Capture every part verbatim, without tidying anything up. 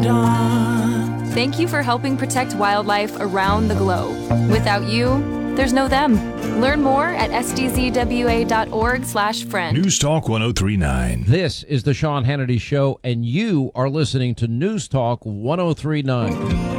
dawn. Thank you for helping protect wildlife around the globe. Without you, there's no them. Learn more at s d z w a dot org slash friend. News Talk one oh three point nine. This is the Sean Hannity Show, and you are listening to News Talk one oh three point nine.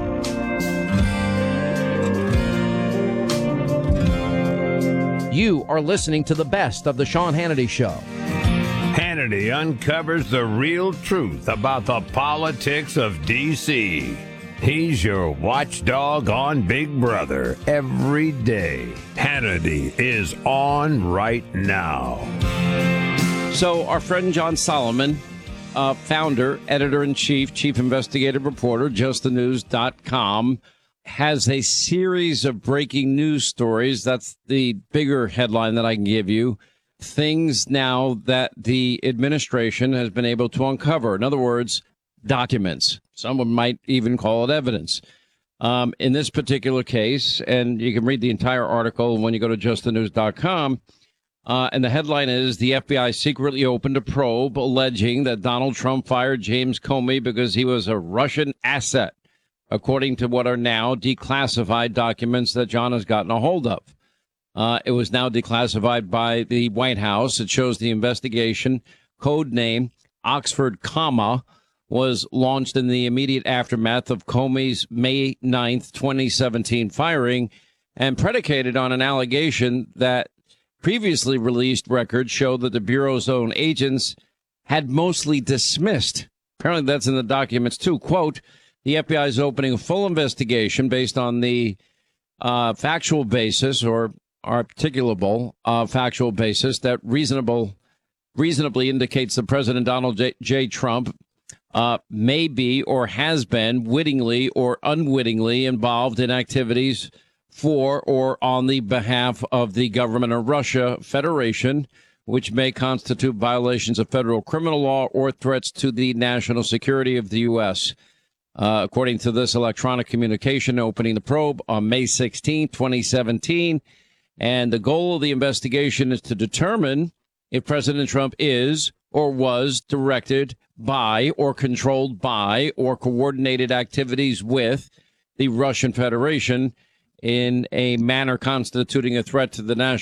You are listening to the best of the Sean Hannity Show. Hannity uncovers the real truth about the politics of D C. He's your watchdog on Big Brother every day. Hannity is on right now. So our friend John Solomon, uh, founder, editor-in-chief, chief investigative reporter, just the news dot com, has a series of breaking news stories. That's the bigger headline that I can give you. Things now that the administration has been able to uncover. In other words, documents. Someone might even call it evidence. Um, in this particular case, and you can read the entire article when you go to just the news dot com, uh, and the headline is, the F B I secretly opened a probe alleging that Donald Trump fired James Comey because he was a Russian asset, according to what are now declassified documents that John has gotten a hold of. Uh, it was now declassified by the White House. It shows the investigation, code name Oxford Comma, was launched in the immediate aftermath of Comey's May ninth, twenty seventeen firing, and predicated on an allegation that previously released records show that the Bureau's own agents had mostly dismissed. Apparently that's in the documents too. Quote, the F B I is opening a full investigation based on the uh, factual basis or articulable uh, factual basis that reasonable reasonably indicates that President Donald J. J. Trump uh, may be or has been wittingly or unwittingly involved in activities for or on the behalf of the government of Russia Federation, which may constitute violations of federal criminal law or threats to the national security of the U S Uh, according to this electronic communication opening the probe on May sixteenth, twenty seventeen. And the goal of the investigation is to determine if President Trump is or was directed by or controlled by or coordinated activities with the Russian Federation in a manner constituting a threat to the national